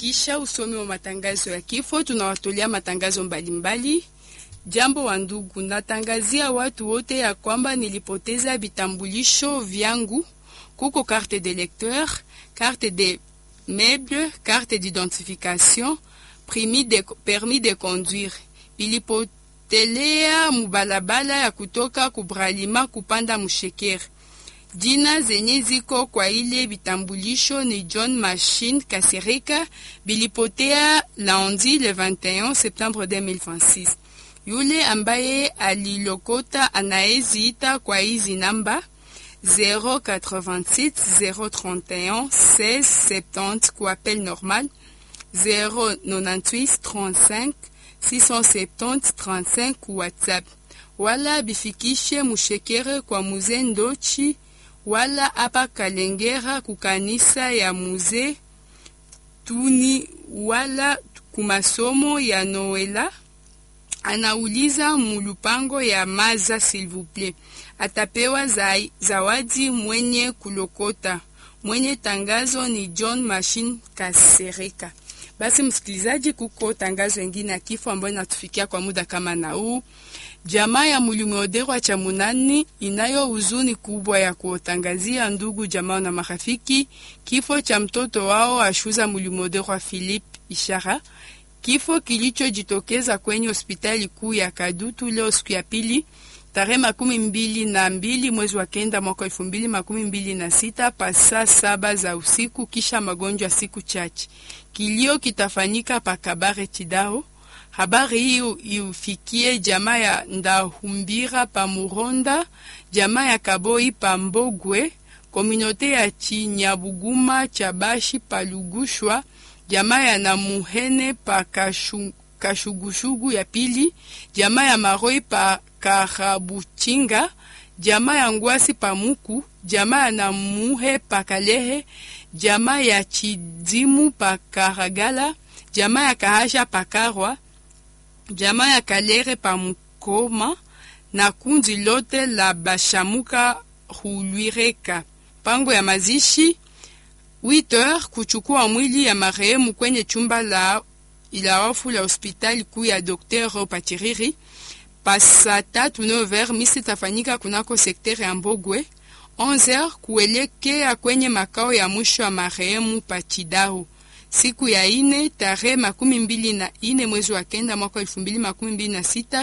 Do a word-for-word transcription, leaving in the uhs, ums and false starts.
Kisha usomi wa matangazo ya kifo, tunawatolea matangazo mbalimbali. Jambo wa ndugu, natangazia watu wote ya kwamba nilipoteza vitambulisho vyangu. Kuko carte de lecteur, carte de meuble, carte d'identification, permis de, permis de conduire. Bilipotelea mubalabala ya kutoka kubralima kupanda Mushekere. Jina zenye ziko kwa ile vitambulisho ni John Machine Kasereka, bilipotea lundi le vingt et un septembre deux mille vingt-six. Yule ambaye alilokota anaeziita kwa hizi namba zéro quatre-vingt-six zéro trente et un seize soixante kwa appel normal, zéro quatre-vingt-huit trente-cinq six cent soixante trente-cinq kwa WhatsApp. Wala bifikishe Mushekere kwa Mzee Ndochi, wala hapa Kalengera kukanisa ya Mzee Tuni, wala kumasomo ya Noela. Anauliza mulupango ya Maza s'il vous plaît. Atapewa za, zawadi mwenye kulokota. Mwenye tangazo ni John Machine Kasereka. Basi msikilizaji, kuko tangazo wengine ya kifo ambayo natufikia kwa muda kama na huu. Jamaa ya Mulimoderwa cha Munani inayo huzuni kubwa ya kuotangazia ndugu jamaa na marafiki kifo cha mtoto wao Ashuza Mulimoderwa Philip Ishara. Kifo kilicho jitokeza kwenye hospitali kuu ya Kadutu leo siku ya pili tarehe makumi mbili na mbili mwezi wa kenda mwaka elfu mbili makumi mbili na sita pasa saba za usiku, kisha magonjwa siku chache. Kilio kitafanyika pa Kabare Tidao. Habari hiyo iufikie jamaa ya Ndahumbira pa Muronda, jamaa ya Kaboi pa Mbogwe, kominote ya Chinyabuguma Chabashi pa Lugushwa, jamaa ya Namuhene pa kashu, Kashugushugu ya pili, jamaa ya Maroi pa Karabuchinga, jamaa ya Ngwasi pa Muku, jamaa ya Namuhe pa Kalehe, jamaa ya Chidimu pa Karagala, jamaa ya Kahasha pa Karwa, jamaa ya Kalere pa Mukoma, na kundi lote la Bashamuka Hulwireka. Pango ya mazishi huit heures kuchukua mwili ya marehemu kwenye chumba la ila wafu la hospitali kuu ya Docteur Patiriri. Pasa tatu neuf heures misi tafanyika kunako sektere ya Mbogwe. onze heures kuelekea kwenye makao ya mwisho ya marehemu Pachidao. Siku ya ine tarehe makumi mbili na ine mwezi wa kenda mwaka elfu mbili makumi mbili na sita